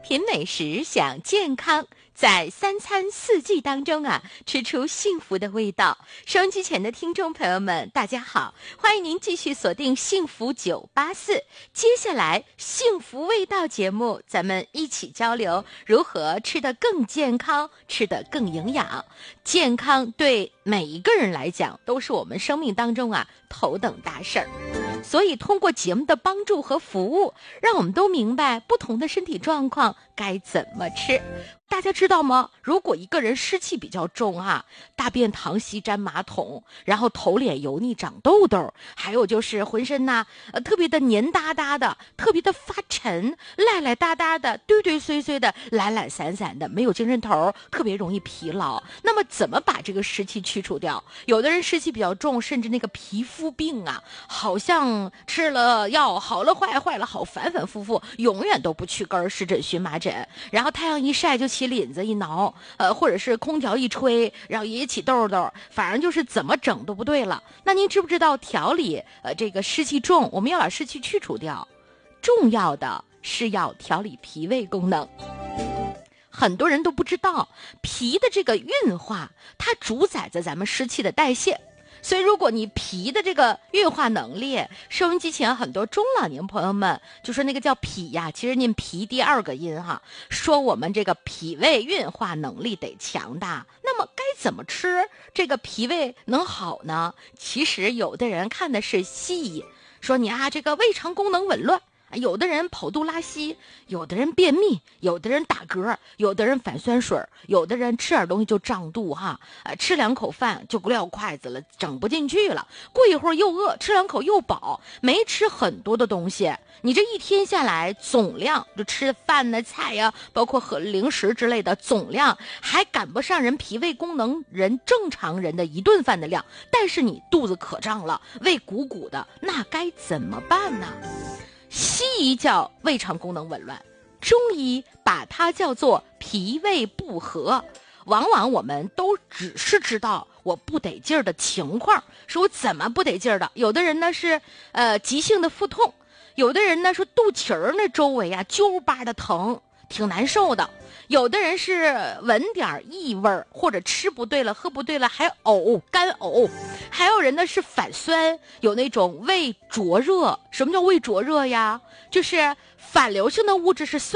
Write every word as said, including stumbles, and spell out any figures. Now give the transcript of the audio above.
品美食，享健康，在三餐四季当中啊，吃出幸福的味道。收音机前的听众朋友们，大家好，欢迎您继续锁定幸福九八四。接下来幸福味道节目，咱们一起交流如何吃得更健康，吃得更营养。健康对每一个人来讲，都是我们生命当中啊头等大事儿。所以通过节目的帮助和服务，让我们都明白不同的身体状况该怎么吃。大家知道吗？如果一个人湿气比较重啊，大便溏稀粘马桶，然后头脸油腻长痘痘，还有就是浑身呐、呃、特别的黏哒哒的，特别的发沉，赖赖哒哒的，堆堆碎碎的，懒懒散散的，没有精神头，特别容易疲劳。那么怎么把这个湿气去除掉？有的人湿气比较重，甚至那个皮肤病啊，好像吃了药好了坏坏了好，反反复复，永远都不去根，湿疹荨麻疹，然后太阳一晒就起领子一挠，呃，或者是空调一吹，然后也起痘痘，反正就是怎么整都不对了。那您知不知道调理呃这个湿气重，我们要把湿气去除掉，重要的是要调理脾胃功能。很多人都不知道，脾的这个运化，它主宰着咱们湿气的代谢。所以如果你脾的这个运化能力，收音机前很多中老年朋友们就说那个叫脾呀，其实念脾第二个音哈，说我们这个脾胃运化能力得强大。那么该怎么吃这个脾胃能好呢？其实有的人看的是西医，说你啊这个胃肠功能紊乱，有的人跑肚拉稀，有的人便秘，有的人打嗝，有的人反酸水，有的人吃点东西就胀肚哈，呃，吃两口饭就不撂筷子了，整不进去了，过一会儿又饿，吃两口又饱，没吃很多的东西，你这一天下来总量就吃饭呢、菜呀、啊，包括和零食之类的总量还赶不上人脾胃功能人正常人的一顿饭的量，但是你肚子可胀了，胃鼓鼓的，那该怎么办呢？西医叫胃肠功能紊乱，中医把它叫做脾胃不和。往往我们都只是知道我不得劲儿的情况，说我怎么不得劲儿的。有的人呢是呃急性的腹痛，有的人呢说肚脐儿那周围啊揪巴的疼，挺难受的。有的人是闻点异味，或者吃不对了喝不对了还呕干呕，还有人呢是反酸，有那种胃灼热。什么叫胃灼热呀？就是反流性的物质是酸